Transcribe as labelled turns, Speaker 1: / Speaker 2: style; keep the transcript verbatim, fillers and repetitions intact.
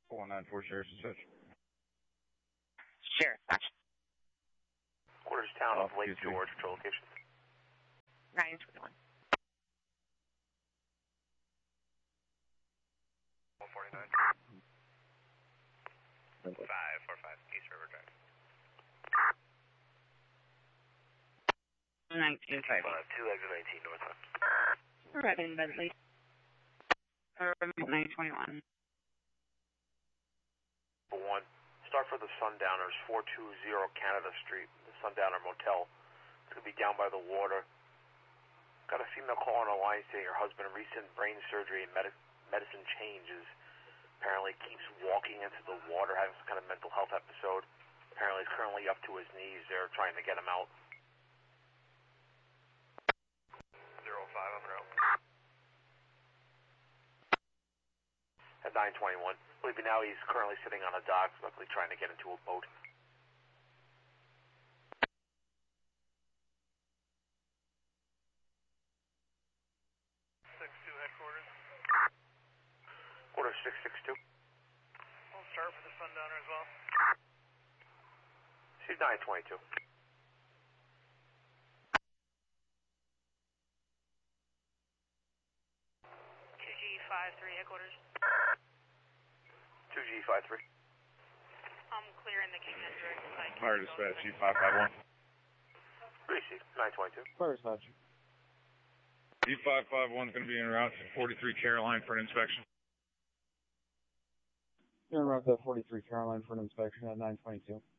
Speaker 1: one nine four Sheriff's and such.
Speaker 2: Sheriff, gotcha.
Speaker 3: Quarters town of
Speaker 1: Oh,
Speaker 3: Lake
Speaker 1: excuse me.
Speaker 3: George, patrol location.
Speaker 2: nine twenty-one.
Speaker 3: one forty-nine. five four five, East River Drive.
Speaker 2: nineteen five.
Speaker 3: Uh, two exit nineteen, northbound.
Speaker 2: Arriving Bentley. nine twenty-one.
Speaker 3: One. Start for the Sundowners, four two zero Canada Street, the Sundowner Motel. It's going to be down by the water. Got a female call on the line saying her husband recent brain surgery and med- medicine changes. Apparently keeps walking into the water, having some kind of mental health episode. Apparently he's currently up to his knees. They're trying to get him out. zero five, I'm out. At nine twenty-one. I believe now he's currently sitting on a dock, luckily trying to get into a boat. six two headquarters. Quarter six six two. We'll start for the Sundowner as well. She's nine twenty-two.
Speaker 4: two G five three headquarters.
Speaker 3: two G five three.
Speaker 4: I'm clearing the King Hendrick.
Speaker 1: Fire dispatch, G five five one.
Speaker 3: Greasy, nine twenty-two.
Speaker 5: Fire dispatch.
Speaker 1: G five five one's going to be en route to forty-three Caroline for an inspection.
Speaker 5: You're en route to forty-three Caroline for an inspection at nine twenty-two.